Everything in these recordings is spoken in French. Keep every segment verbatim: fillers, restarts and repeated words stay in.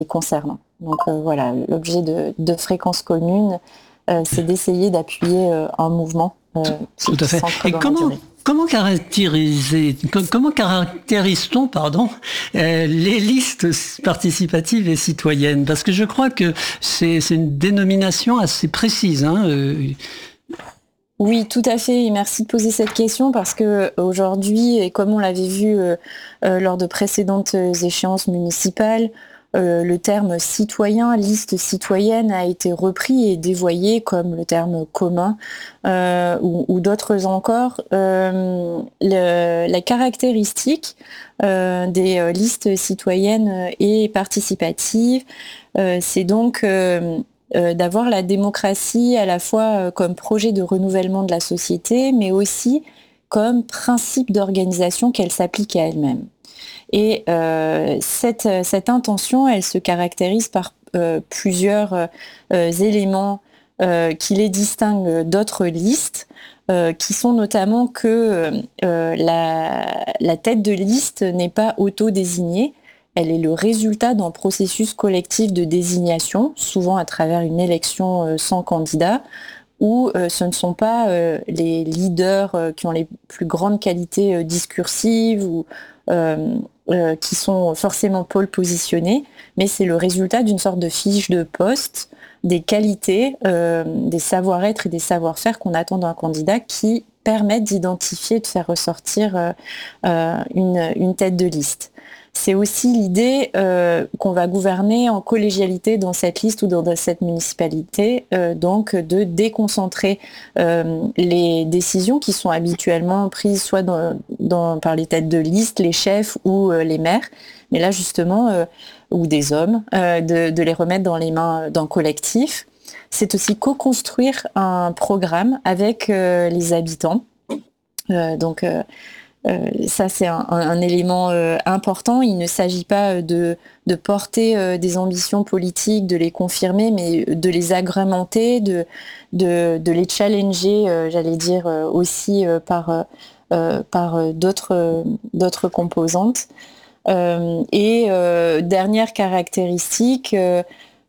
concernant. Donc euh, voilà, l'objet de, de fréquences communes, euh, c'est d'essayer d'appuyer euh, un mouvement euh, qui, Tout à qui fait. s'ancre Et dans la comment durée. comment caractériser comment caractérise-t-on pardon euh, les listes participatives et citoyennes? Parce que je crois que c'est c'est une dénomination assez précise. Hein, euh, Oui, tout à fait. Et merci de poser cette question parce que aujourd'hui, et comme on l'avait vu euh, euh, lors de précédentes échéances municipales, euh, le terme citoyen, liste citoyenne, a été repris et dévoyé comme le terme commun euh, ou, ou d'autres encore. Euh, le, la caractéristique euh, des euh, listes citoyennes et participatives, euh, c'est donc euh, euh, d'avoir la démocratie à la fois euh, comme projet de renouvellement de la société, mais aussi comme principe d'organisation qu'elle s'applique à elle-même. Et euh, cette, cette intention, elle se caractérise par euh, plusieurs euh, éléments euh, qui les distinguent d'autres listes, euh, qui sont notamment que euh, la, la tête de liste n'est pas auto-désignée, elle est le résultat d'un processus collectif de désignation, souvent à travers une élection euh, sans candidat, où euh, ce ne sont pas euh, les leaders euh, qui ont les plus grandes qualités euh, discursives ou euh, euh, qui sont forcément pôle positionnés, mais c'est le résultat d'une sorte de fiche de poste, des qualités, euh, des savoir-être et des savoir-faire qu'on attend d'un candidat qui permettent d'identifier, de faire ressortir euh, euh, une, une tête de liste. C'est aussi l'idée euh, qu'on va gouverner en collégialité dans cette liste ou dans, dans cette municipalité, euh, donc de déconcentrer euh, les décisions qui sont habituellement prises soit dans, dans, par les têtes de liste, les chefs ou euh, les maires, mais là justement, euh, ou des hommes, euh, de, de les remettre dans les mains d'un collectif. C'est aussi co-construire un programme avec euh, les habitants. Euh, donc euh, euh, ça, c'est un, un, un élément euh, important. Il ne s'agit pas de, de porter euh, des ambitions politiques, de les confirmer, mais de les agrémenter, de, de, de les challenger, euh, j'allais dire, euh, aussi euh, par, euh, par d'autres, euh, d'autres composantes. Euh, et euh, dernière caractéristique, euh,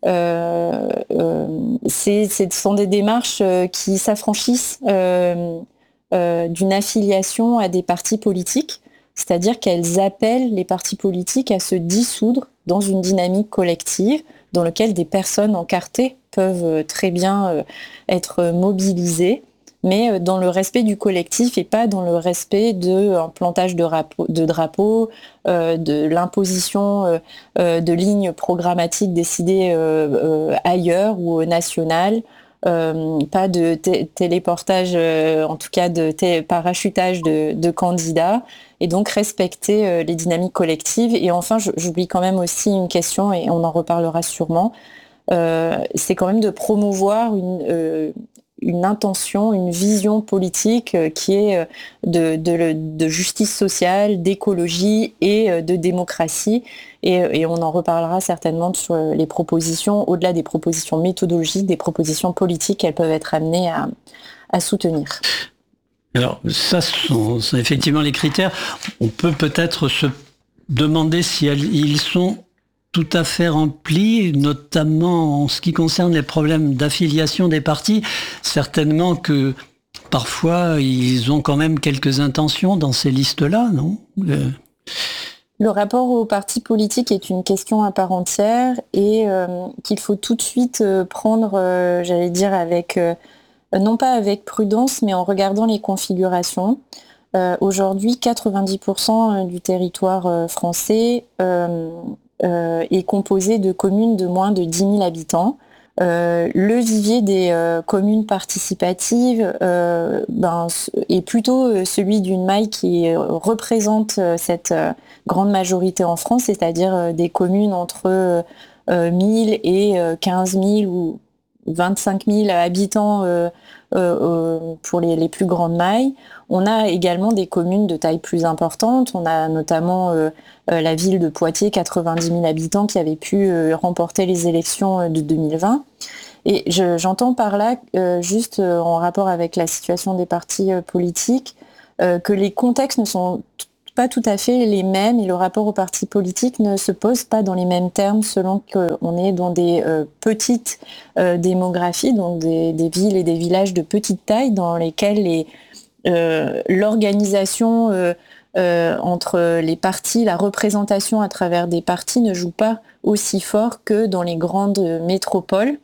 euh, euh, c'est, ce sont des démarches euh, qui s'affranchissent euh, euh, d'une affiliation à des partis politiques, c'est-à-dire qu'elles appellent les partis politiques à se dissoudre dans une dynamique collective dans laquelle des personnes encartées peuvent très bien euh, être mobilisées, mais dans le respect du collectif et pas dans le respect d'un plantage de, rapo- de drapeaux, euh, de l'imposition euh, euh, de lignes programmatiques décidées euh, euh, ailleurs ou au national, euh, pas de t- téléportage, euh, en tout cas de t- parachutage de, de candidats, et donc respecter euh, les dynamiques collectives. Et enfin, j'oublie quand même aussi une question, et on en reparlera sûrement, euh, c'est quand même de promouvoir une, euh, une intention, une vision politique euh, qui est euh, de, de, de justice sociale, d'écologie et euh, de démocratie. Et, et on en reparlera certainement sur les propositions, au-delà des propositions méthodologiques, des propositions politiques qu'elles peuvent être amenées à, à soutenir. alors ça, ce sont, sont effectivement les critères. On peut peut-être se demander si elles, ils sont tout à fait remplis, notamment en ce qui concerne les problèmes d'affiliation des partis. Certainement que parfois, ils ont quand même quelques intentions dans ces listes-là, non euh... Le rapport aux partis politiques est une question à part entière et euh, qu'il faut tout de suite euh, prendre, euh, j'allais dire, avec, euh, non pas avec prudence, mais en regardant les configurations. Euh, aujourd'hui, quatre-vingt-dix pour cent du territoire euh, français euh, euh, est composé de communes de moins de dix mille habitants. Euh, le vivier des euh, communes participatives euh, ben, est plutôt celui d'une maille qui euh, représente euh, cette euh, grande majorité en France, c'est-à-dire euh, des communes entre euh, mille et euh, quinze mille ou vingt-cinq mille habitants euh, euh, pour les, les plus grandes mailles. On a également des communes de taille plus importante. On a notamment euh, euh, la ville de Poitiers, quatre-vingt-dix mille habitants, qui avait pu euh, remporter les élections de deux mille vingt. Et je, j'entends par là, euh, juste euh, en rapport avec la situation des partis euh, politiques, euh, que les contextes ne sont pas tout à fait les mêmes et le rapport aux partis politiques ne se pose pas dans les mêmes termes selon qu'on est dans des euh, petites euh, démographies, donc des, des villes et des villages de petite taille dans lesquels les, euh, l'organisation euh, euh, entre les partis, la représentation à travers des partis ne joue pas aussi fort que dans les grandes métropoles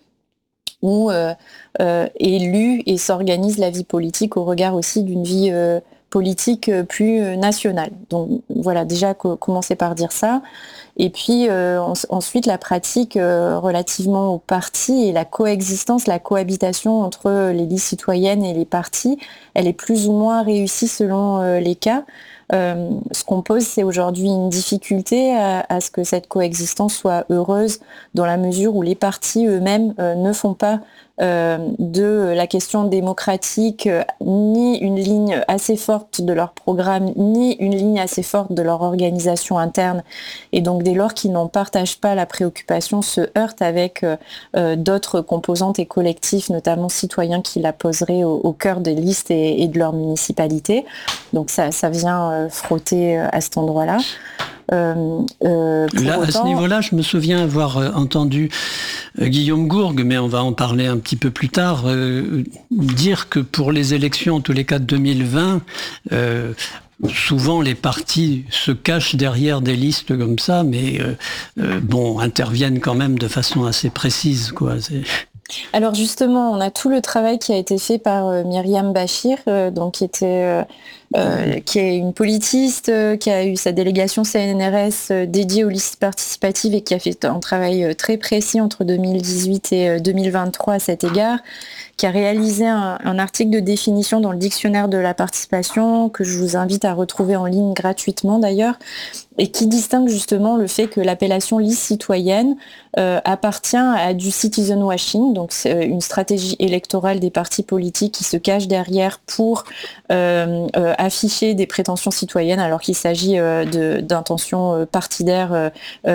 où euh, euh, est lue et s'organise la vie politique au regard aussi d'une vie euh, politique plus nationale. Donc voilà, déjà co- commencer par dire ça. Et puis euh, en- ensuite la pratique euh, relativement aux partis et la coexistence, la cohabitation entre les listes citoyennes et les partis, elle est plus ou moins réussie selon euh, les cas. Euh, ce qu'on pose, c'est aujourd'hui une difficulté à, à ce que cette coexistence soit heureuse dans la mesure où les partis eux-mêmes euh, ne font pas euh, de la question démocratique euh, ni une ligne assez forte de leur programme, ni une ligne assez forte de leur organisation interne. Et donc dès lors qu'ils n'en partagent pas la préoccupation, se heurtent avec euh, euh, d'autres composantes et collectifs, notamment citoyens, qui la poseraient au, au cœur des listes et, et de leur municipalité. Donc ça, ça vient euh, frotter à cet endroit-là. Euh, euh, Là, autant... À ce niveau-là, je me souviens avoir euh, entendu euh, Guillaume Gourgue, mais on va en parler un petit peu plus tard, euh, dire que pour les élections, en tous les cas de deux mille vingt, euh, souvent les partis se cachent derrière des listes comme ça, mais euh, euh, bon, interviennent quand même de façon assez précise, quoi. C'est... Alors justement, on a tout le travail qui a été fait par euh, Myriam Bachir, euh, donc qui était euh, euh, qui est une politiste, euh, qui a eu sa délégation C N R S euh, dédiée aux listes participatives et qui a fait un travail euh, très précis entre deux mille dix-huit et euh, deux mille vingt-trois à cet égard, qui a réalisé un, un article de définition dans le dictionnaire de la participation que je vous invite à retrouver en ligne gratuitement d'ailleurs, et qui distingue justement le fait que l'appellation liste citoyenne euh, appartient à du citizen washing, donc c'est une stratégie électorale des partis politiques qui se cachent derrière pour euh, euh, afficher des prétentions citoyennes alors qu'il s'agit euh, de, d'intentions euh, partidaires euh,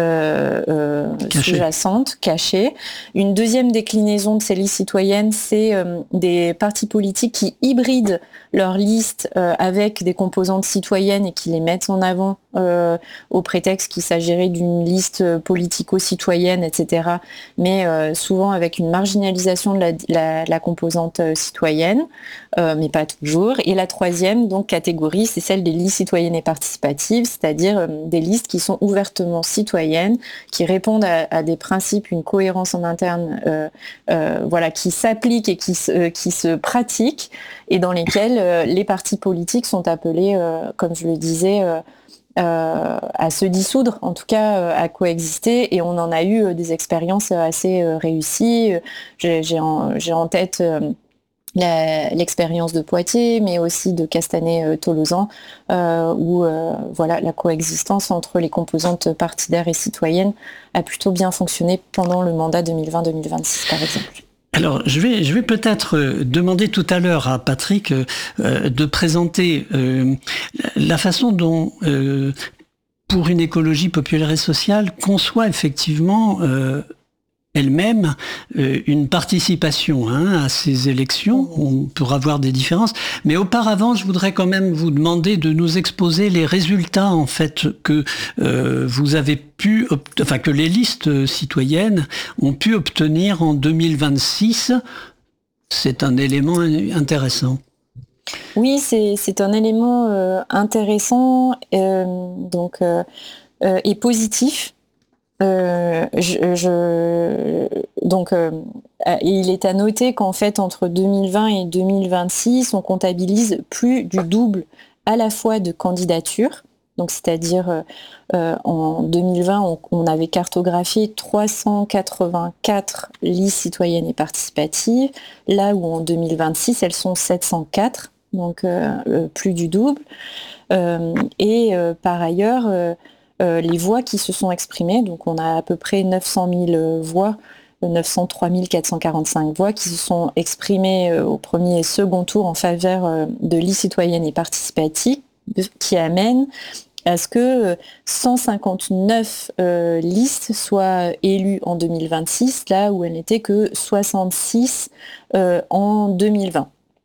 euh, sous-jacentes, cachées. Une deuxième déclinaison de ces listes citoyennes, c'est euh, des partis politiques qui hybrident leurs listes euh, avec des composantes citoyennes et qui les mettent en avant euh, au prétexte qu'il s'agirait d'une liste politico-citoyenne, et cetera, mais euh, souvent avec une marginalisation de la, la, la composante euh, citoyenne, euh, mais pas toujours. Et la troisième donc, catégorie, c'est celle des listes citoyennes et participatives, c'est-à-dire euh, des listes qui sont ouvertement citoyennes, qui répondent à, à des principes, une cohérence en interne, euh, euh, voilà, qui s'appliquent et qui se, euh, qui se pratiquent, et dans lesquelles euh, les partis politiques sont appelés, euh, comme je le disais, euh, Euh, à se dissoudre, en tout cas euh, à coexister, et on en a eu euh, des expériences assez euh, réussies. J'ai, j'ai, en, j'ai en tête euh, la, l'expérience de Poitiers, mais aussi de Castanet-Tolosan, euh, où euh, voilà, la coexistence entre les composantes partidaires et citoyennes a plutôt bien fonctionné pendant le mandat deux mille vingt deux mille vingt-six, par exemple. Alors, je vais, je vais peut-être demander tout à l'heure à Patrick euh, de présenter euh, la façon dont, euh, pour une écologie populaire et sociale, conçoit effectivement euh, elle-même euh, une participation hein, à ces élections. On pourra voir des différences. Mais auparavant, je voudrais quand même vous demander de nous exposer les résultats en fait que euh, vous avez pu, enfin que les listes citoyennes ont pu obtenir en deux mille vingt-six. C'est un élément intéressant. Oui, c'est, c'est un élément euh, intéressant euh, donc, euh, euh, et positif. Euh, je, je, donc, euh, il est à noter qu'en fait, entre deux mille vingt et deux mille vingt-six, on comptabilise plus du double à la fois de candidatures. Donc, c'est-à-dire, euh, en deux mille vingt, on, on avait cartographié trois cent quatre-vingt-quatre listes citoyennes et participatives, là où en deux mille vingt-six, elles sont sept cent quatre, donc euh, plus du double. Euh, et euh, par ailleurs, euh, Euh, les voix qui se sont exprimées, donc on a à peu près neuf cent mille voix, neuf cent trois mille quatre cent quarante-cinq voix qui se sont exprimées euh, au premier et second tour en faveur euh, de listes citoyennes et participatives, qui amènent à ce que cent cinquante-neuf euh, listes soient élues en deux mille vingt-six, là où elles n'étaient que soixante-six euh, en deux mille vingt.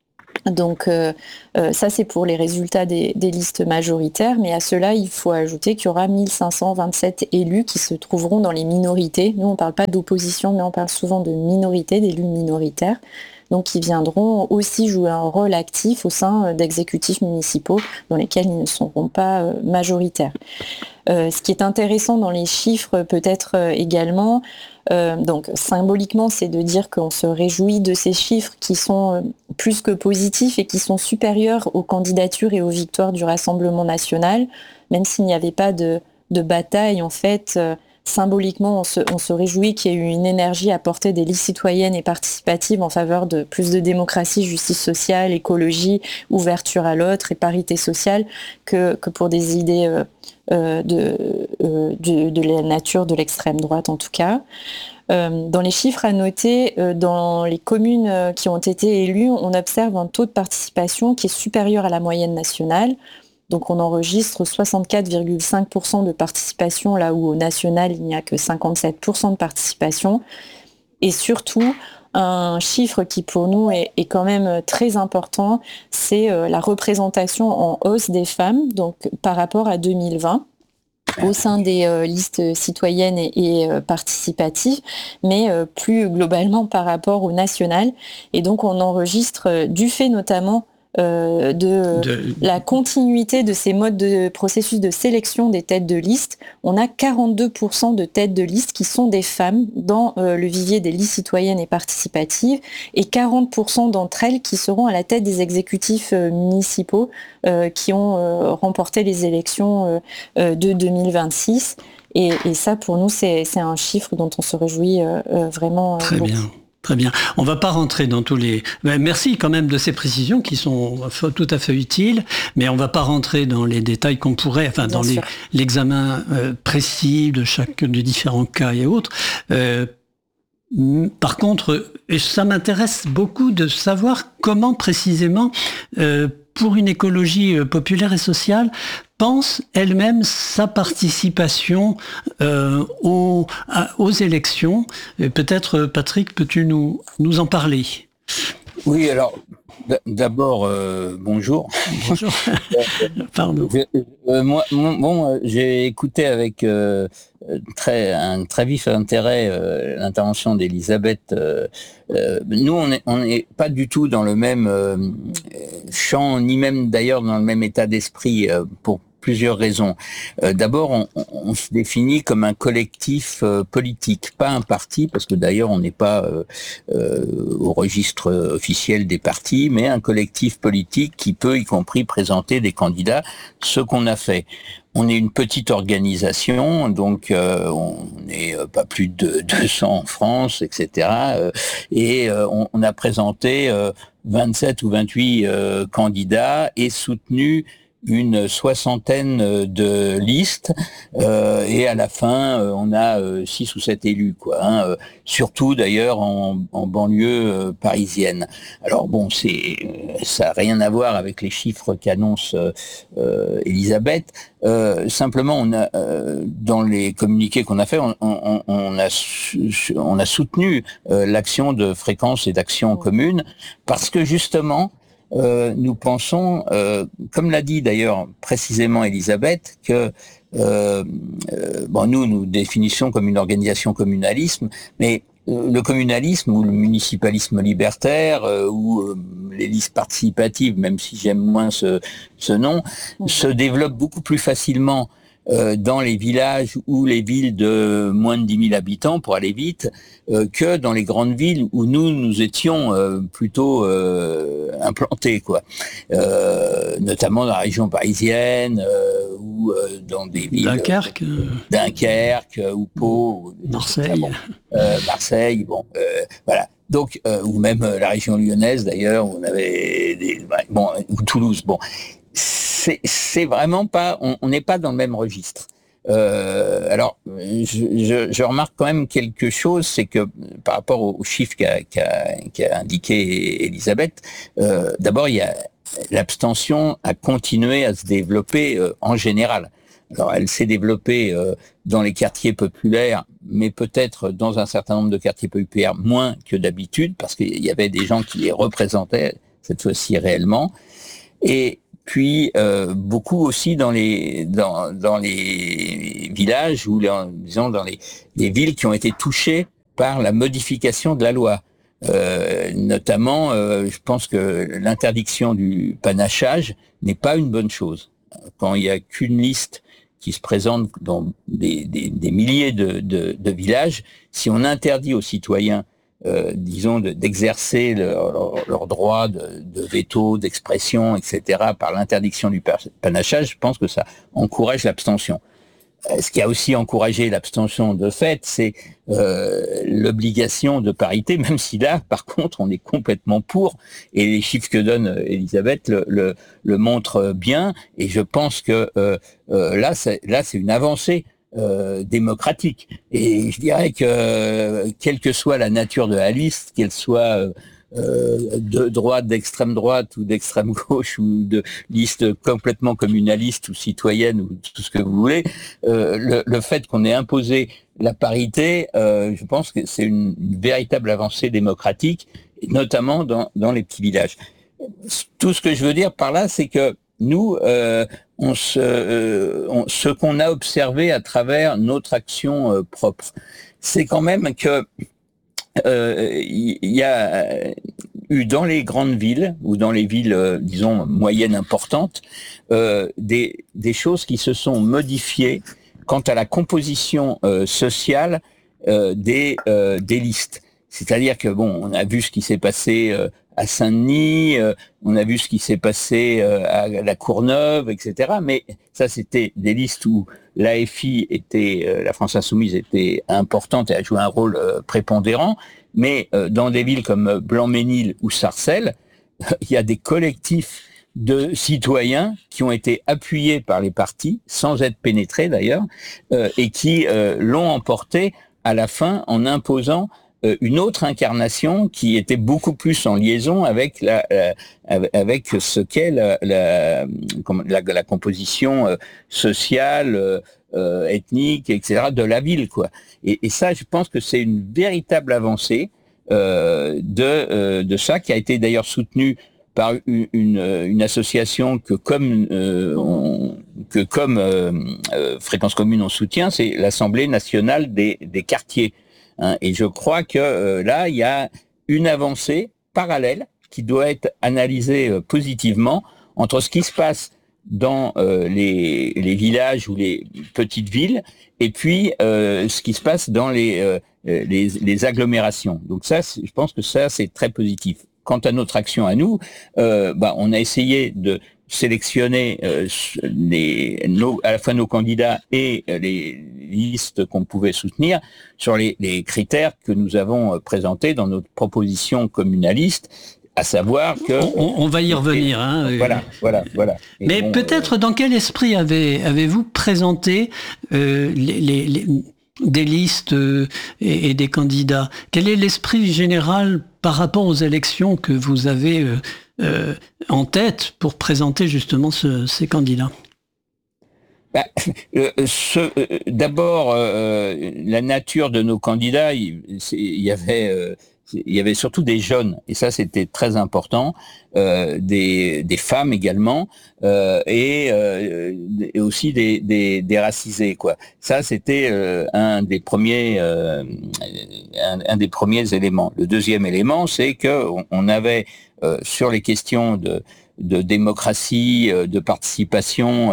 Donc euh, euh, ça c'est pour les résultats des, des listes majoritaires, mais à cela il faut ajouter qu'il y aura mille cinq cent vingt-sept élus qui se trouveront dans les minorités. Nous on ne parle pas d'opposition, mais on parle souvent de minorité, d'élus minoritaires, donc qui viendront aussi jouer un rôle actif au sein d'exécutifs municipaux dans lesquels ils ne seront pas euh, majoritaires. Euh, ce qui est intéressant dans les chiffres peut-être euh, également, euh, donc symboliquement, c'est de dire qu'on se réjouit de ces chiffres qui sont euh, plus que positifs et qui sont supérieurs aux candidatures et aux victoires du Rassemblement national, même s'il n'y avait pas de, de bataille en fait. Euh, symboliquement, on se, on se réjouit qu'il y ait eu une énergie apportée des listes citoyennes et participatives en faveur de plus de démocratie, justice sociale, écologie, ouverture à l'autre et parité sociale que, que pour des idées euh, euh, de, euh, de, de la nature de l'extrême droite en tout cas. Euh, dans les chiffres à noter, euh, dans les communes euh, qui ont été élues, on observe un taux de participation qui est supérieur à la moyenne nationale. Donc on enregistre soixante-quatre virgule cinq pour cent de participation, là où au national, il n'y a que cinquante-sept pour cent de participation. Et surtout, un chiffre qui pour nous est, est quand même très important, c'est euh, la représentation en hausse des femmes, donc par rapport à deux mille vingt. Au sein des euh, listes citoyennes et, et euh, participatives, mais euh, plus globalement par rapport au national. Et donc on enregistre, euh, du fait notamment Euh, de, de la continuité de ces modes de processus de sélection des têtes de liste, on a quarante-deux pour cent de têtes de liste qui sont des femmes dans euh, le vivier des listes citoyennes et participatives, et quarante pour cent d'entre elles qui seront à la tête des exécutifs euh, municipaux euh, qui ont euh, remporté les élections euh, euh, de deux mille vingt-six. Et, et ça, pour nous, c'est, c'est un chiffre dont on se réjouit euh, euh, vraiment euh, Très beaucoup. bien. Très bien. On va pas rentrer dans tous les... Merci quand même de ces précisions qui sont tout à fait utiles, mais on va pas rentrer dans les détails qu'on pourrait, enfin Bien dans les, l'examen euh, précis de chaque des différents cas et autres. Euh, par contre, et ça m'intéresse beaucoup de savoir comment précisément, euh, pour une écologie populaire et sociale, pense elle-même sa participation euh, aux, à, aux élections. Et peut-être, Patrick, peux-tu nous, nous en parler ? Oui, alors, d'abord, euh, bonjour. Bonjour. Pardon. Je, euh, moi, bon, j'ai écouté avec euh, très, un très vif intérêt euh, l'intervention d'Elisabeth. Euh, euh, nous, on n'est on est pas du tout dans le même euh, champ, ni même d'ailleurs dans le même état d'esprit euh, pour plusieurs raisons. Euh, d'abord, on, on se définit comme un collectif euh, politique, pas un parti, parce que d'ailleurs, on n'est pas euh, euh, au registre officiel des partis, mais un collectif politique qui peut, y compris, présenter des candidats, ce qu'on a fait. On est une petite organisation, donc euh, on n'est pas plus de deux cents en France, et cetera. Euh, et euh, on, on a présenté euh, vingt-sept ou vingt-huit euh, candidats et soutenu une soixantaine de listes euh, et à la fin euh, on a euh, six ou sept élus quoi, hein, euh, surtout d'ailleurs en, en banlieue euh, parisienne. Alors bon, c'est ça n'a rien à voir avec les chiffres qu'annonce euh, Elisabeth. Euh, simplement, on a euh, dans les communiqués qu'on a fait, on, on, on a on a soutenu euh, l'action de fréquence et d'action commune parce que justement. Euh, nous pensons, euh, comme l'a dit d'ailleurs précisément Elisabeth, que euh, euh, bon, nous nous définissons comme une organisation communalisme, mais euh, le communalisme ou le municipalisme libertaire euh, ou euh, les listes participatives, même si j'aime moins ce, ce nom, mmh. se développe beaucoup plus facilement euh, dans les villages ou les villes de moins de dix mille habitants, pour aller vite, euh, que dans les grandes villes où nous, nous étions euh, plutôt euh, implantés, quoi. Euh, notamment dans la région parisienne euh, ou euh, dans des villes... Dunkerque euh, Dunkerque ou Pau. Ou, Marseille. Bon, euh, Marseille, bon, euh, voilà. Donc, euh, ou même euh, la région lyonnaise, d'ailleurs, où on avait des... Bon, ou Toulouse, bon... C'est, c'est vraiment pas, on n'est pas dans le même registre. Euh, alors, je, je, je remarque quand même quelque chose, c'est que par rapport aux chiffres qu'a, qu'a, qu'a indiqué Elisabeth, euh, d'abord il y a l'abstention a continué à se développer euh, en général. Alors, elle s'est développée euh, dans les quartiers populaires, mais peut-être dans un certain nombre de quartiers populaires moins que d'habitude, parce qu'il y avait des gens qui les représentaient. cette fois-ci réellement. Et puis euh, beaucoup aussi dans les dans dans les villages ou les, disons dans les, les villes qui ont été touchées par la modification de la loi. Euh, notamment, euh, je pense que l'interdiction du panachage n'est pas une bonne chose. Quand il n'y a qu'une liste qui se présente dans des, des, des milliers de, de, de villages, si on interdit aux citoyens, euh, disons, de, d'exercer leur, leur, leur droit de, de veto, d'expression, et cetera, par l'interdiction du panachage, je pense que ça encourage l'abstention. Ce qui a aussi encouragé l'abstention de fait, c'est euh, l'obligation de parité, même si là, par contre, on est complètement pour, et les chiffres que donne Elisabeth le, le, le montrent bien, et je pense que euh, euh, là, c'est, là, c'est une avancée euh, démocratique. Et je dirais que, euh, quelle que soit la nature de la liste, qu'elle soit... Euh, Euh, de droite, d'extrême droite ou d'extrême gauche ou de liste complètement communaliste ou citoyenne ou tout ce que vous voulez, euh, le, le fait qu'on ait imposé la parité, euh, je pense que c'est une, une véritable avancée démocratique, notamment dans, dans les petits villages. Tout ce que je veux dire par là, c'est que nous, euh, on se, euh, on, ce qu'on a observé à travers notre action euh, propre, c'est quand même que il euh, y a eu dans les grandes villes ou dans les villes, euh, disons, moyennes importantes, euh, des, des choses qui se sont modifiées quant à la composition euh, sociale euh, des, euh, des listes. C'est-à-dire que, bon, on a vu ce qui s'est passé euh, à Saint-Denis, euh, on a vu ce qui s'est passé euh, à la Courneuve, et cetera. Mais ça, c'était des listes où l'A F I était, euh, la France Insoumise était importante et a joué un rôle euh, prépondérant. Mais euh, dans des villes comme Blanc-Ménil ou Sarcelles, il y a des collectifs de citoyens qui ont été appuyés par les partis, sans être pénétrés d'ailleurs, euh, et qui euh, l'ont emporté à la fin en imposant une autre incarnation qui était beaucoup plus en liaison avec la, la avec ce qu'est la, la, la, la composition sociale, euh, ethnique, et cetera de la ville, quoi. Et, et ça, je pense que c'est une véritable avancée euh, de euh, de ça qui a été d'ailleurs soutenue par une, une, une association que comme euh, on, que comme euh, euh, Fréquence Commune on soutient, c'est l'Assemblée nationale des, des quartiers. Hein, et je crois que euh, là, il y a une avancée parallèle qui doit être analysée euh, positivement entre ce qui se passe dans euh, les, les villages ou les petites villes et puis euh, ce qui se passe dans les, euh, les, les agglomérations. Donc ça, je pense que ça, c'est très positif. Quant à notre action à nous, euh, bah, on a essayé de sélectionner euh, les, nos, à la fois nos candidats et euh, les listes qu'on pouvait soutenir sur les, les critères que nous avons euh, présentés dans notre proposition communaliste, à savoir que... On, on va y revenir. Hein. Voilà, voilà, voilà. Et mais bon, peut-être euh... dans quel esprit avez, avez-vous présenté euh, les, les, les, des listes euh, et, et des candidats? Quel est l'esprit général par rapport aux élections que vous avez euh, euh, en tête pour présenter justement ce, ces candidats? Bah, euh, ce, euh, d'abord, euh, la nature de nos candidats, il, il y avait... Euh, il y avait surtout des jeunes, et ça c'était très important, euh, des, des femmes également, euh, et, euh, et aussi des, des, des racisés, quoi. Ça c'était euh, un des premiers, euh, un, un des premiers éléments. Le deuxième élément, c'est que on, on avait euh, sur les questions de de démocratie, de participation,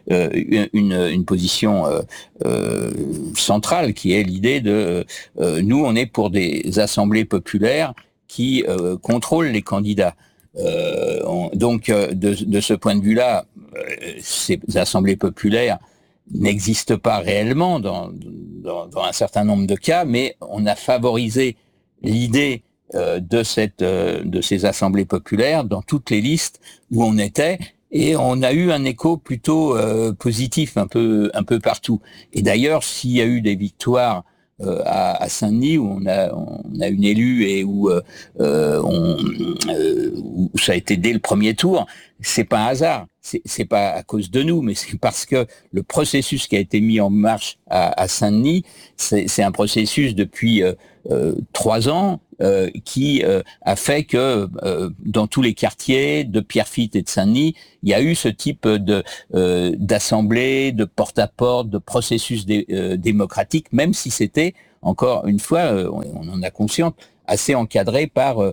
une, une position euh, centrale qui est l'idée de euh, nous on est pour des assemblées populaires qui euh, contrôlent les candidats. Euh, on, donc de, de ce point de vue-là, ces assemblées populaires n'existent pas réellement dans, dans, dans un certain nombre de cas, mais on a favorisé l'idée de cette de ces assemblées populaires dans toutes les listes où on était, et on a eu un écho plutôt euh, positif un peu un peu partout. Et d'ailleurs, s'il y a eu des victoires euh, à, à Saint-Denis où on a on a une élue et où euh, on euh, où ça a été dès le premier tour, c'est pas un hasard. C'est, c'est pas à cause de nous, mais c'est parce que le processus qui a été mis en marche à, à Saint-Denis, c'est, c'est un processus depuis euh, euh, trois ans euh, qui euh, a fait que euh, dans tous les quartiers de Pierrefitte et de Saint-Denis, il y a eu ce type de euh, d'assemblée, de porte-à-porte, de processus dé, euh, démocratique, même si c'était, encore une fois, euh, on en a conscience, assez encadré par euh,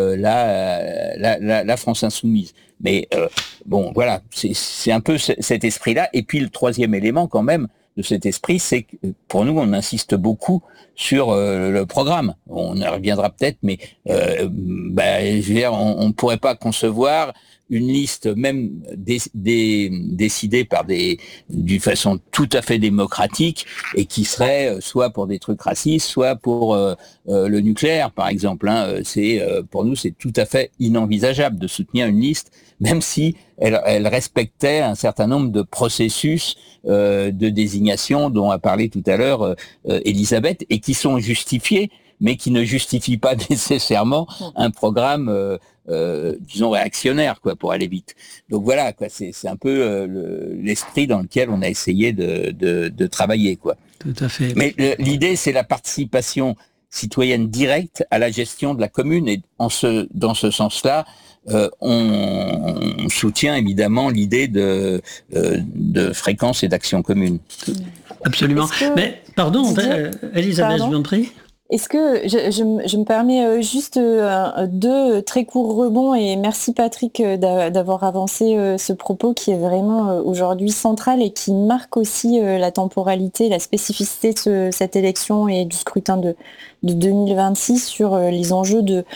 la, la, la, la France insoumise. Mais euh, bon, voilà, c'est, c'est un peu c- cet esprit-là. Et puis le troisième élément, quand même, de cet esprit, c'est que pour nous, on insiste beaucoup sur euh, le programme. On y reviendra peut-être, mais euh, bah, je veux dire, on ne pourrait pas concevoir une liste même dé, dé, décidée par des d'une façon tout à fait démocratique et qui serait soit pour des trucs racistes, soit pour euh, euh, le nucléaire, par exemple. Hein. C'est euh, pour nous, c'est tout à fait inenvisageable de soutenir une liste, même si elle, elle respectait un certain nombre de processus euh, de désignation dont a parlé tout à l'heure euh, Elisabeth, et qui sont justifiés, mais qui ne justifient pas nécessairement un programme, euh, euh, disons, réactionnaire, quoi, pour aller vite. Donc voilà, quoi, c'est, c'est un peu euh, le, l'esprit dans lequel on a essayé de, de, de travailler, quoi. Tout à fait. Mais le, l'idée, c'est la participation citoyenne directe à la gestion de la commune, et en ce, dans ce sens-là, euh, on, on soutient évidemment l'idée de, euh, de fréquence et d'action commune. Absolument. Que, Mais pardon, Didier, Elisabeth, pardon je vous en prie. Est-ce que je, je, je me permets juste deux très courts rebonds, et merci Patrick d'avoir avancé ce propos qui est vraiment aujourd'hui central et qui marque aussi la temporalité, la spécificité de ce, cette élection et du scrutin de, de deux mille vingt-six sur les enjeux de,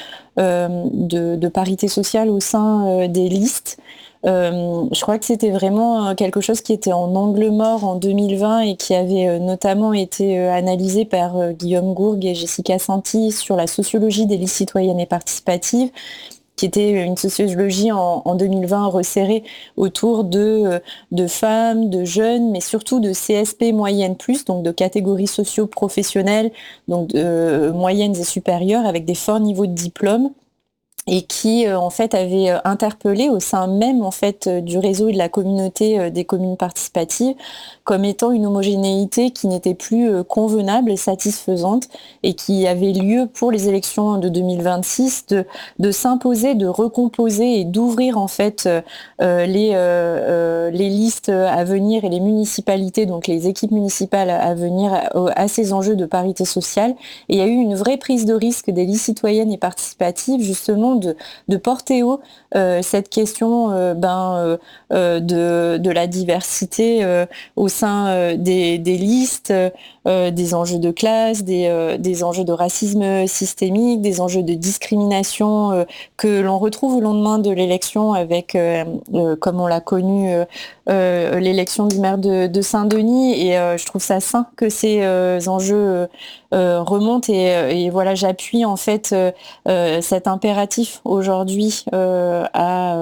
de, de parité sociale au sein des listes. Euh, je crois que c'était vraiment quelque chose qui était en angle mort en deux mille vingt et qui avait notamment été analysé par Guillaume Gourgue et Jessica Santi sur la sociologie des listes citoyennes et participatives, qui était une sociologie en, en deux mille vingt resserrée autour de, de femmes, de jeunes, mais surtout de C S P moyenne plus, donc de catégories socio-professionnelles, donc de, euh, moyennes et supérieures, avec des forts niveaux de diplôme, et qui euh, en fait avait euh, interpellé au sein même en fait euh, du réseau et de la communauté euh, des communes participatives comme étant une homogénéité qui n'était plus euh, convenable et satisfaisante, et qui avait lieu pour les élections de deux mille vingt-six de, de s'imposer, de recomposer et d'ouvrir en fait euh, les, euh, les listes à venir et les municipalités, donc les équipes municipales à venir à, à ces enjeux de parité sociale. Et il y a eu une vraie prise de risque des listes citoyennes et participatives, justement De, de porter haut euh, cette question euh, ben, euh, de, de la diversité euh, au sein euh, des, des listes, euh, des enjeux de classe, des, euh, des enjeux de racisme systémique, des enjeux de discrimination euh, que l'on retrouve au lendemain de l'élection avec, euh, euh, comme on l'a connu, euh, euh, l'élection du maire de, de Saint-Denis. Et euh, je trouve ça sain que ces euh, enjeux euh, remontent. Et, et voilà, j'appuie en fait euh, euh, cet impératif aujourd'hui euh, à,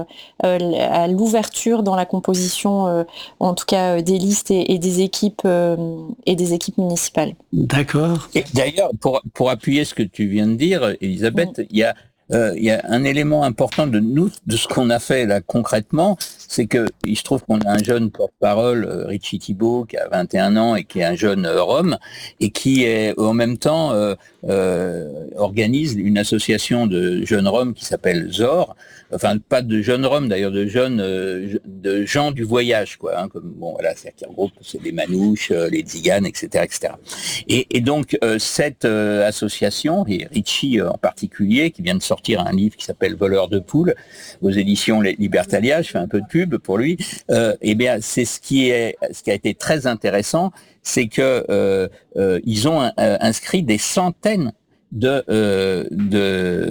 à l'ouverture dans la composition, euh, en tout cas des listes et, et des équipes euh, et des équipes municipales. D'accord. Et d'ailleurs, pour pour appuyer ce que tu viens de dire, Elisabeth, il oui. y a euh, il y a un élément important de nous, de ce qu'on a fait là concrètement, c'est que il se trouve qu'on a un jeune porte-parole, euh, Richie Thibault, qui a vingt et un ans et qui est un jeune euh, Rome, et qui est en même temps euh, euh, organise une association de jeunes Roms qui s'appelle Zor, enfin pas de jeunes Roms d'ailleurs, de jeunes euh, de gens du voyage, quoi. Hein, comme bon voilà, c'est qui regroupe, c'est les Manouches, euh, les Tziganes, et cetera, et cetera. Et, et donc euh, cette euh, association, et Richie euh, en particulier, qui vient de sortir un livre qui s'appelle Voleur de poules aux éditions Libertalia, je fais un peu de pub pour lui. Euh, et bien c'est ce qui est, ce qui a été très intéressant, c'est que euh, euh, ils ont euh, inscrit des centaines de euh, de,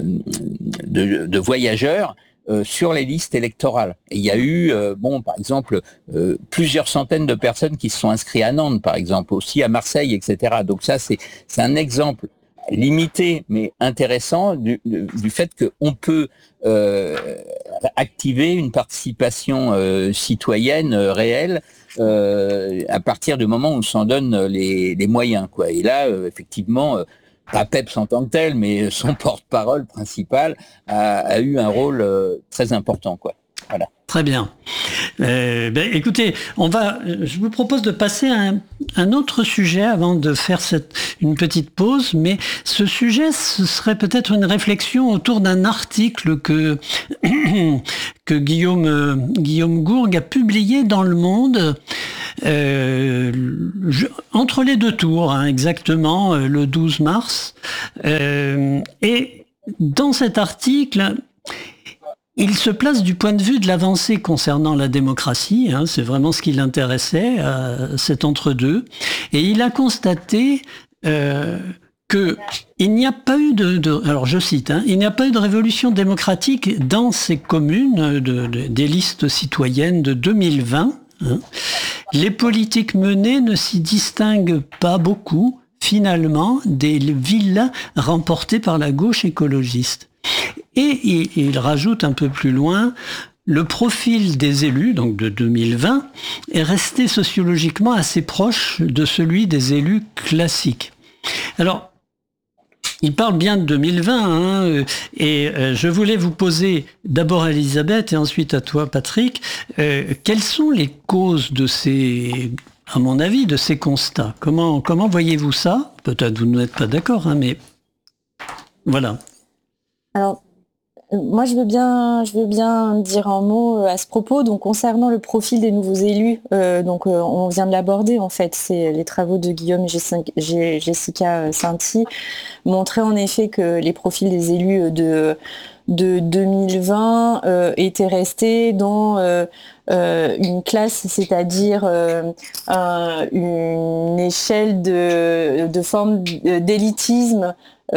de, de voyageurs Euh, sur les listes électorales. Et il y a eu, euh, bon, par exemple, euh, plusieurs centaines de personnes qui se sont inscrites à Nantes, par exemple, aussi à Marseille, et cetera. Donc ça, c'est c'est un exemple limité mais intéressant du, du fait qu'on peut euh, activer une participation euh, citoyenne euh, réelle euh, à partir du moment où on s'en donne les, les moyens, quoi. Et là, euh, effectivement, euh, pas Peps en tant que tel, mais son porte-parole principal a, a eu un rôle euh, très important, quoi. Voilà. Très bien. Euh, ben, écoutez, on va, je vous propose de passer à un, un autre sujet avant de faire cette, une petite pause, mais ce sujet, ce serait peut-être une réflexion autour d'un article que, que Guillaume, Guillaume Gourgue a publié dans Le Monde, euh, je, entre les deux tours, hein, exactement, le douze mars. Euh, et dans cet article, il se place du point de vue de l'avancée concernant la démocratie, hein, c'est vraiment ce qui l'intéressait, euh, cet entre-deux, et il a constaté euh, que il n'y a pas eu de, de alors je cite, hein, il n'y a pas eu de révolution démocratique dans ces communes de, de, des listes citoyennes de deux mille vingt. Hein. Les politiques menées ne s'y distinguent pas beaucoup, finalement, des villes remportées par la gauche écologiste. Et il, il rajoute un peu plus loin, le profil des élus, donc de deux mille vingt, est resté sociologiquement assez proche de celui des élus classiques. Alors, il parle bien de deux mille vingt, hein, et je voulais vous poser d'abord à Elisabeth et ensuite à toi, Patrick, euh, quelles sont les causes de ces, à mon avis, de ces constats ? Comment, comment voyez-vous ça ? Peut-être vous n'êtes pas d'accord, hein, mais voilà. Alors, moi, je veux bien, je veux bien dire un mot à ce propos. Donc, concernant le profil des nouveaux élus, euh, donc euh, on vient de l'aborder en fait. C'est les travaux de Guillaume et Jessica Sainty montraient en effet que les profils des élus de de deux mille vingt euh, étaient restés dans euh, euh, une classe, c'est-à-dire euh, un, une échelle de, de forme d'élitisme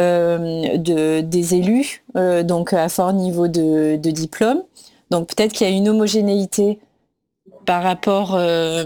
euh, de, des élus, euh, donc à fort niveau de, de diplôme. Donc peut-être qu'il y a une homogénéité par rapport euh,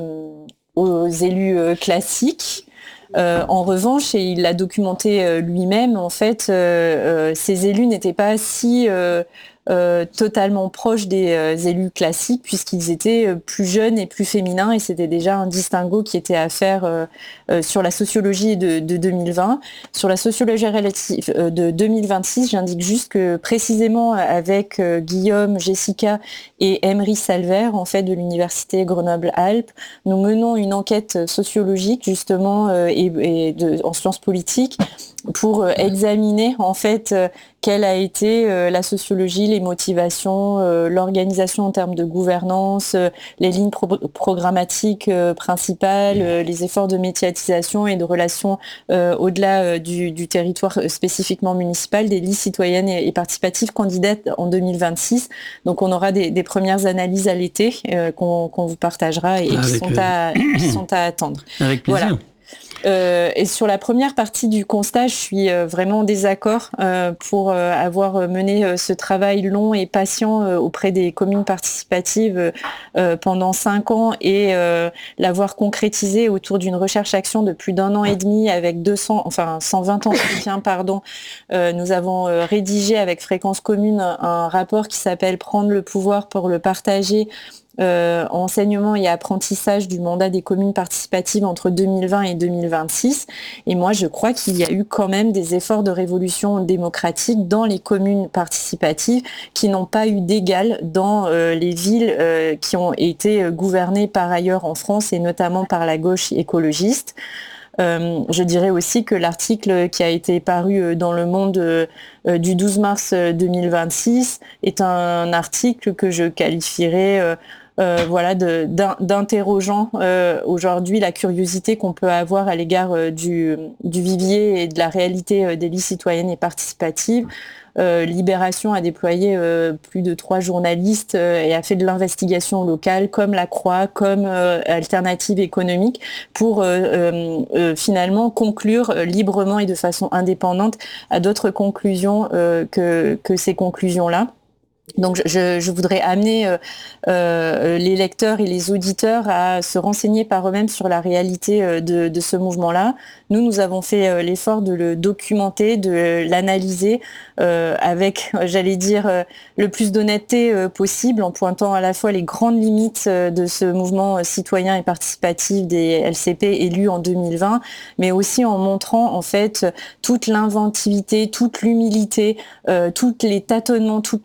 aux élus euh, classiques. Euh, en revanche, et il l'a documenté euh, lui-même, en fait, euh, euh, ces élus n'étaient pas si euh, euh, totalement proches des euh, élus classiques, puisqu'ils étaient euh, plus jeunes et plus féminins, et c'était déjà un distinguo qui était à faire euh, euh, sur la sociologie de, de deux mille vingt. Sur la sociologie relative euh, de deux mille vingt-six, j'indique juste que précisément avec euh, Guillaume, Jessica et Emery Salver, en fait, de l'université Grenoble-Alpes, nous menons une enquête sociologique justement euh, et, et de, en sciences politiques pour euh, examiner en fait euh, quelle a été euh, la sociologie, les motivations, euh, l'organisation en termes de gouvernance, euh, les lignes pro- programmatiques euh, principales, euh, les efforts de médiatisation et de relations euh, au-delà euh, du, du territoire euh, spécifiquement municipal des listes citoyennes et, et participatives candidates en deux mille vingt-six. Donc on aura des, des premières analyses à l'été euh, qu'on, qu'on vous partagera et, et qui, sont à, qui sont à attendre. Avec plaisir. Voilà. Euh, et sur la première partie du constat, je suis euh, vraiment en désaccord euh, pour euh, avoir mené euh, ce travail long et patient euh, auprès des communes participatives euh, pendant cinq ans et euh, l'avoir concrétisé autour d'une recherche-action de plus d'un an et demi avec deux cents, enfin cent vingt entretiens, pardon. Euh, nous avons euh, rédigé avec Fréquence Commune un, un rapport qui s'appelle « Prendre le pouvoir pour le partager ». Euh, enseignement et apprentissage du mandat des communes participatives entre deux mille vingt et deux mille vingt-six. Et moi, je crois qu'il y a eu quand même des efforts de révolution démocratique dans les communes participatives qui n'ont pas eu d'égal dans euh, les villes euh, qui ont été gouvernées par ailleurs en France et notamment par la gauche écologiste. Euh, je dirais aussi que l'article qui a été paru dans Le Monde euh, du douze mars deux mille vingt-six est un article que je qualifierais euh, Euh, voilà, de, d'interrogeant euh, aujourd'hui la curiosité qu'on peut avoir à l'égard euh, du, du vivier et de la réalité euh, des listes citoyennes et participatives. Euh, Libération a déployé euh, plus de trois journalistes euh, et a fait de l'investigation locale, comme La Croix, comme euh, Alternative économique, pour euh, euh, euh, finalement conclure euh, librement et de façon indépendante à d'autres conclusions euh, que, que ces conclusions-là. Donc je, je voudrais amener euh, euh, les lecteurs et les auditeurs à se renseigner par eux-mêmes sur la réalité euh, de, de ce mouvement-là. Nous, nous avons fait euh, l'effort de le documenter, de l'analyser euh, avec, j'allais dire, euh, le plus d'honnêteté euh, possible, en pointant à la fois les grandes limites euh, de ce mouvement euh, citoyen et participatif des L C P élus en deux mille vingt, mais aussi en montrant en fait toute l'inventivité, toute l'humilité, euh, tous les tâtonnements, toute l'expérimentation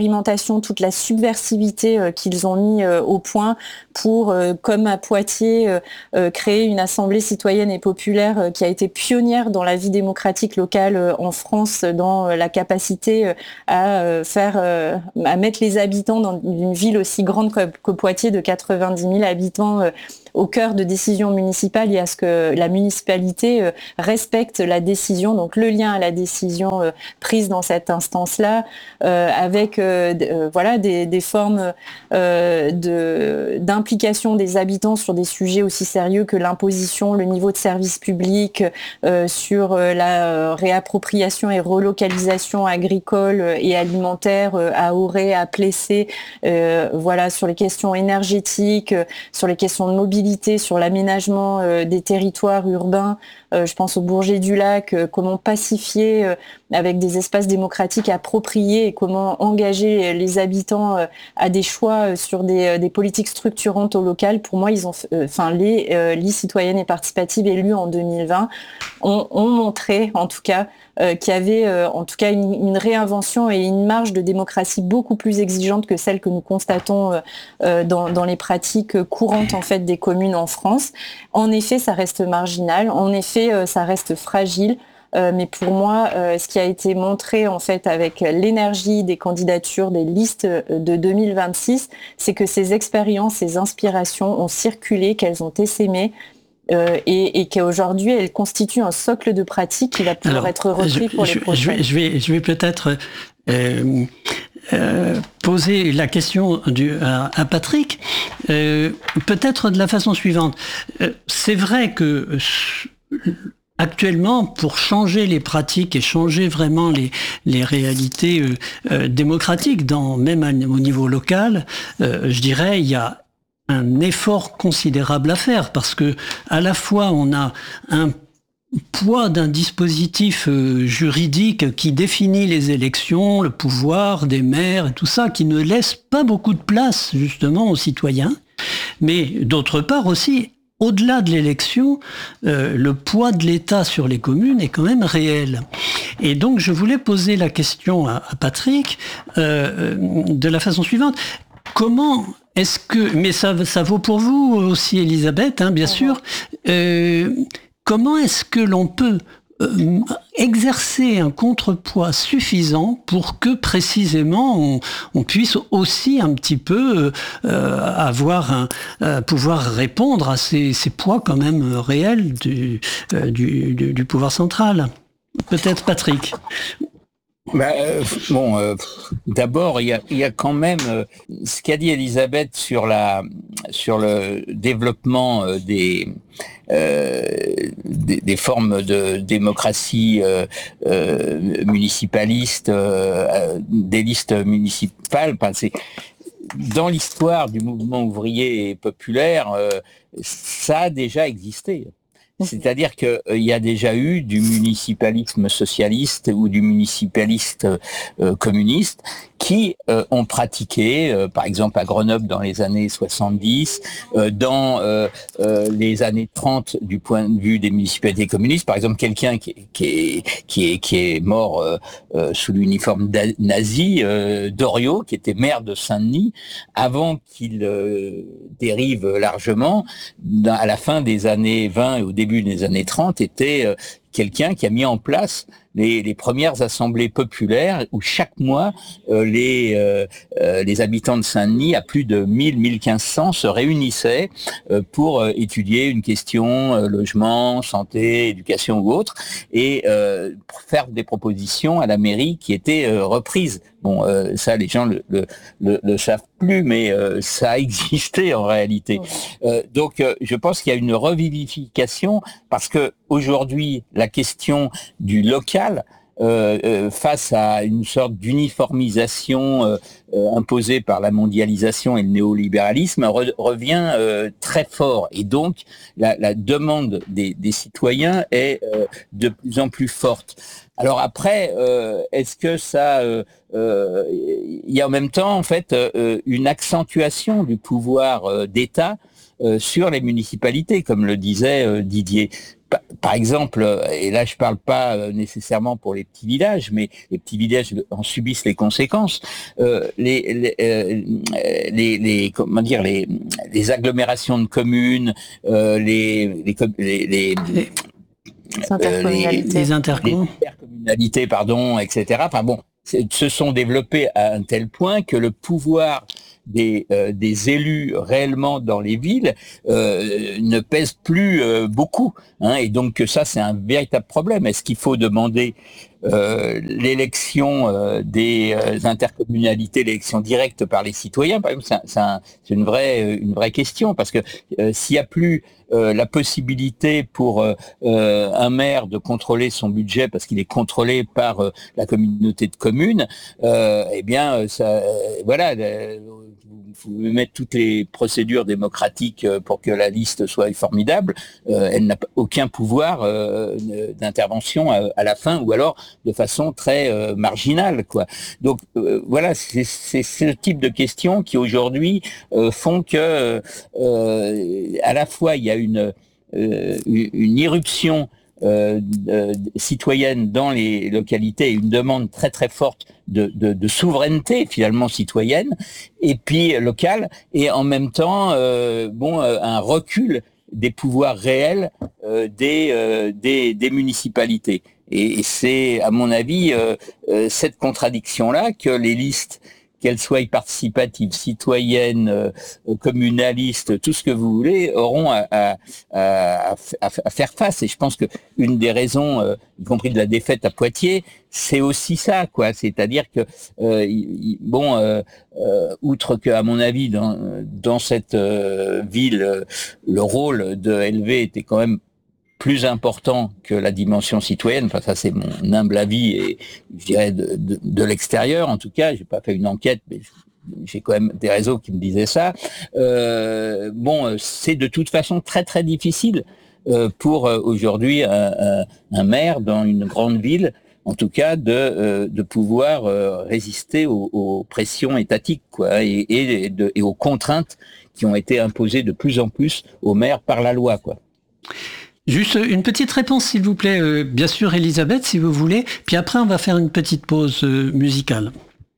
l'expérimentation, toute la subversivité euh, qu'ils ont mis euh, au point pour, euh, comme à Poitiers, euh, euh, créer une assemblée citoyenne et populaire euh, qui a été pionnière dans la vie démocratique locale euh, en France, dans euh, la capacité euh, à euh, faire, euh, à mettre les habitants dans une ville aussi grande que, que Poitiers de quatre-vingt-dix mille habitants euh, au cœur de décisions municipales et à ce que la municipalité euh, respecte la décision, donc le lien à la décision euh, prise dans cette instance-là, euh, avec euh, euh, voilà, des, des formes euh, de, d'implication des habitants sur des sujets aussi sérieux que l'imposition, le niveau de service public, euh, sur euh, la réappropriation et relocalisation agricole et alimentaire euh, à Auray, à Plessé, euh, voilà, sur les questions énergétiques, euh, sur les questions de mobilité, sur l'aménagement euh, des territoires urbains. Euh, je pense au Bourget du Lac, euh, comment pacifier euh, avec des espaces démocratiques appropriés et comment engager les habitants euh, à des choix euh, sur des, euh, des politiques structurantes au local. Pour moi, ils ont, enfin, euh, les euh, listes citoyennes et participatives élues en deux mille vingt ont, ont montré, en tout cas, euh, qu'il y avait, euh, en tout cas, une, une réinvention et une marge de démocratie beaucoup plus exigeante que celle que nous constatons euh, euh, dans, dans les pratiques courantes en fait des communes en France. En effet, ça reste marginal. En effet, euh, ça reste fragile. Euh, mais pour moi, euh, ce qui a été montré en fait avec l'énergie des candidatures, des listes de deux mille vingt-six, c'est que ces expériences, ces inspirations ont circulé, qu'elles ont essaimé. Euh, et, et qu'aujourd'hui, elle constitue un socle de pratique qui va pouvoir Alors, être repris je, pour je, les prochaines. Je vais, je vais, je vais peut-être euh, euh, poser la question du, à, à Patrick, euh, peut-être de la façon suivante. Euh, c'est vrai que actuellement, pour changer les pratiques et changer vraiment les, les réalités euh, euh, démocratiques, dans, même à, au niveau local, euh, je dirais, il y a un effort considérable à faire parce que à la fois on a un poids d'un dispositif euh, juridique qui définit les élections, le pouvoir des maires et tout ça, qui ne laisse pas beaucoup de place justement aux citoyens, mais d'autre part aussi, au-delà de l'élection, euh, le poids de l'État sur les communes est quand même réel. Et donc je voulais poser la question à, à Patrick euh, de la façon suivante. Comment est-ce que, mais ça, ça vaut pour vous aussi, Elisabeth, hein, bien sûr, euh, comment est-ce que l'on peut euh, exercer un contrepoids suffisant pour que précisément on, on puisse aussi un petit peu euh, avoir un, euh, pouvoir répondre à ces, ces poids quand même réels du, euh, du, du, du pouvoir central? Peut-être Patrick. Bah, euh, bon, euh, d'abord, il y a, il y a quand même euh, ce qu'a dit Elisabeth sur la sur le développement euh, des, euh, des des formes de démocratie euh, euh, municipaliste, euh, des listes municipales. Enfin, c'est dans l'histoire du mouvement ouvrier et populaire, euh, ça a déjà existé. C'est-à-dire qu'il euh, y a déjà eu du municipalisme socialiste ou du municipaliste euh, communiste qui euh, ont pratiqué, euh, par exemple à Grenoble dans les années soixante-dix, euh, dans euh, euh, les années trente du point de vue des municipalités communistes. Par exemple, quelqu'un qui, qui, est, qui, est, qui est mort euh, euh, sous l'uniforme nazi, euh, Doriot, qui était maire de Saint-Denis, avant qu'il euh, dérive largement, dans, à la fin des années vingt et au début des années trente, était euh, quelqu'un qui a mis en place les, les premières assemblées populaires où chaque mois euh, les euh, euh, les habitants de Saint-Denis, à plus de mille à mille cinq cents, se réunissaient euh, pour euh, étudier une question euh, logement, santé, éducation ou autre, et euh, pour faire des propositions à la mairie qui étaient euh, reprises. Bon, euh, ça, les gens le, le, le, le savent plus, mais euh, ça a existé en réalité. Euh, donc, euh, je pense qu'il y a une revivification parce que aujourd'hui, la question du local, euh, euh, face à une sorte d'uniformisation euh, euh, imposée par la mondialisation et le néolibéralisme, re- revient euh, très fort. Et donc, la, la demande des, des citoyens est euh, de plus en plus forte. Alors après, euh, est-ce que ça, euh, euh, il y a en même temps en fait euh, une accentuation du pouvoir euh, d'État euh, sur les municipalités, comme le disait euh, Didier. par, par exemple, et là je parle pas nécessairement pour les petits villages, mais les petits villages en subissent les conséquences. Euh, les, les, euh, les, les, comment dire, les, les agglomérations de communes, euh, les, les, les, les Les intercommunalités. Les, les intercom. Les intercommunalités, pardon, et cetera. Enfin bon, se sont développées à un tel point que le pouvoir des, euh, des élus réellement dans les villes euh, ne pèse plus euh, beaucoup. Hein, et donc ça, c'est un véritable problème. Est-ce qu'il faut demander euh, l'élection euh, des euh, intercommunalités, l'élection directe par les citoyens? Par exemple, c'est, un, c'est, un, c'est une vraie, une vraie question, parce que euh, s'il n'y a plus Euh, la possibilité pour euh, euh, un maire de contrôler son budget parce qu'il est contrôlé par euh, la communauté de communes, euh, eh bien, ça, euh, voilà, euh, vous pouvez mettre toutes les procédures démocratiques pour que la liste soit formidable, euh, elle n'a aucun pouvoir euh, d'intervention à, à la fin, ou alors de façon très euh, marginale, quoi. Donc euh, voilà, c'est, c'est ce type de questions qui aujourd'hui euh, font que euh, à la fois il y a une, euh, une irruption euh, euh, citoyenne dans les localités et une demande très très forte de, de, de souveraineté finalement citoyenne et puis locale, et en même temps euh, bon euh, un recul des pouvoirs réels euh, des, euh, des des municipalités. Et, et c'est à mon avis euh, euh, cette contradiction-là que les listes, qu'elles soient participatives, citoyennes, euh, communalistes, tout ce que vous voulez, auront à, à, à, à faire face. Et je pense que une des raisons, euh, y compris de la défaite à Poitiers, c'est aussi ça, quoi. C'est-à-dire que euh, y, bon, euh, euh, outre que, à mon avis, dans, dans cette euh, ville, euh, le rôle de L V était quand même plus important que la dimension citoyenne. Enfin, ça, c'est mon humble avis, et je dirais de, de, de l'extérieur, en tout cas. J'ai pas fait une enquête, mais j'ai quand même des réseaux qui me disaient ça. Euh, bon, c'est de toute façon très, très difficile euh, pour euh, aujourd'hui un, un, un maire dans une grande ville, en tout cas, de, euh, de pouvoir euh, résister aux, aux pressions étatiques, quoi, et, et, de, et aux contraintes qui ont été imposées de plus en plus aux maires par la loi, quoi. Juste une petite réponse, s'il vous plaît. Euh, bien sûr, Elisabeth, si vous voulez. Puis après, on va faire une petite pause euh, musicale.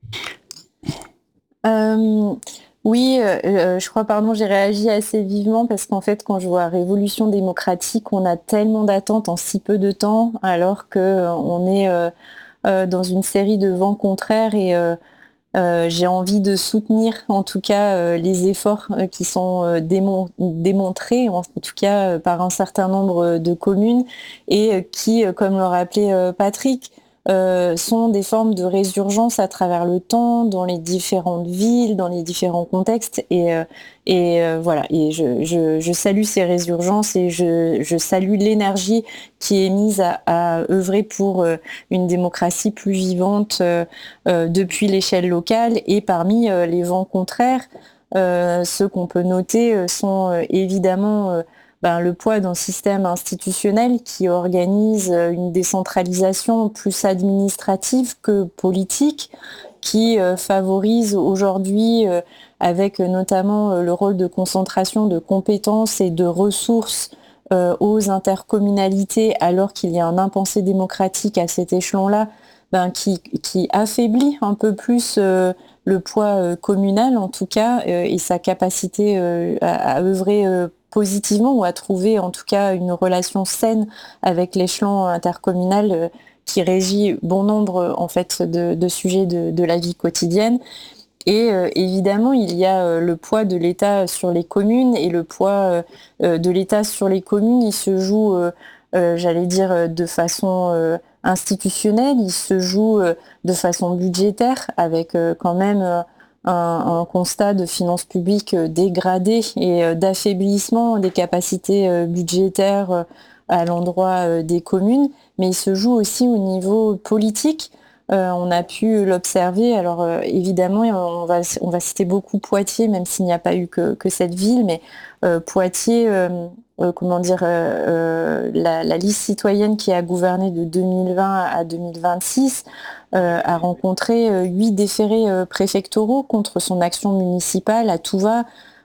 Euh, oui, euh, je crois, pardon, j'ai réagi assez vivement parce qu'en fait, quand je vois Révolution démocratique, on a tellement d'attentes en si peu de temps, alors qu'on est euh, euh, dans une série de vents contraires, et euh, Euh, j'ai envie de soutenir en tout cas euh, les efforts euh, qui sont euh, démon- démontrés en tout cas euh, par un certain nombre de communes, et euh, qui, euh, comme le rappelait euh, Patrick, euh, sont des formes de résurgence à travers le temps, dans les différentes villes, dans les différents contextes, et, euh, et euh, voilà, et je, je, je salue ces résurgences, et je, je salue l'énergie qui est mise à, à œuvrer pour euh, une démocratie plus vivante euh, euh, depuis l'échelle locale. Et parmi euh, les vents contraires, euh, ceux qu'on peut noter euh, sont euh, évidemment euh, ben, le poids d'un système institutionnel qui organise euh, une décentralisation plus administrative que politique, qui euh, favorise aujourd'hui, euh, avec euh, notamment euh, le rôle de concentration de compétences et de ressources euh, aux intercommunalités, alors qu'il y a un impensé démocratique à cet échelon-là, ben, qui, qui affaiblit un peu plus euh, le poids euh, communal, en tout cas, euh, et sa capacité euh, à, à œuvrer euh, positivement, ou à trouver en tout cas une relation saine avec l'échelon intercommunal euh, qui régit bon nombre en fait de, de sujets de, de la vie quotidienne. Et euh, évidemment, il y a euh, le poids de l'État sur les communes, et le poids euh, de l'État sur les communes, il se joue, euh, euh, j'allais dire, de façon euh, institutionnelle, il se joue euh, de façon budgétaire, avec euh, quand même euh, un, un constat de finances publiques euh, dégradées, et euh, d'affaiblissement des capacités euh, budgétaires euh, à l'endroit euh, des communes, mais il se joue aussi au niveau politique. Euh, on a pu l'observer. Alors euh, évidemment, on va, on va citer beaucoup Poitiers, même s'il n'y a pas eu que, que cette ville, mais euh, Poitiers, euh, euh, comment dire, euh, la, la liste citoyenne qui a gouverné de deux mille vingt à deux mille vingt-six euh, a rencontré huit déférés euh, préfectoraux contre son action municipale à tout va,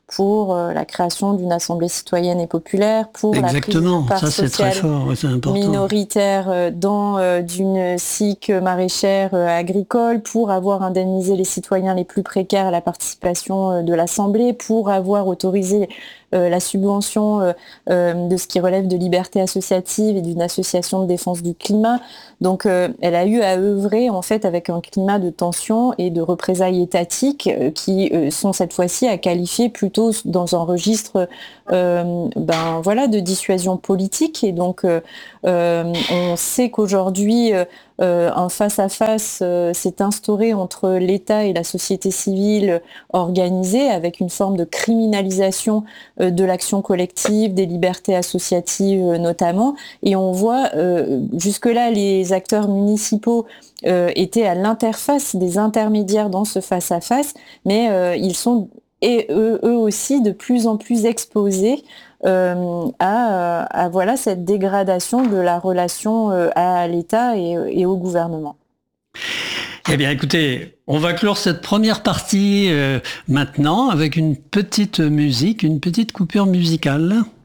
pour euh, la création d'une assemblée citoyenne et populaire, pour Exactement. la prise de part ça c'est très fort, ouais, c'est important. minoritaire euh, dans euh, d'une S I C maraîchère euh, agricole, pour avoir indemnisé les citoyens les plus précaires à la participation euh, de l'Assemblée, pour avoir autorisé euh, la subvention euh, euh, de ce qui relève de liberté associative et d'une association de défense du climat. Donc euh, elle a eu à œuvrer en fait avec un climat de tension et de représailles étatiques euh, qui euh, sont cette fois-ci à qualifier plutôt dans un registre euh, ben voilà de dissuasion politique. Et donc euh, euh, on sait qu'aujourd'hui euh, euh, un face-à-face euh, s'est instauré entre l'État et la société civile organisée, avec une forme de criminalisation euh, de l'action collective, des libertés associatives euh, notamment. Et on voit euh, jusque-là les acteurs municipaux euh, étaient à l'interface des intermédiaires dans ce face-à-face, mais euh, ils sont et eux, eux aussi de plus en plus exposés euh, à, à voilà cette dégradation de la relation euh, à l'État et, et au gouvernement. Eh bien, écoutez, on va clore cette première partie euh, maintenant avec une petite musique, une petite coupure musicale.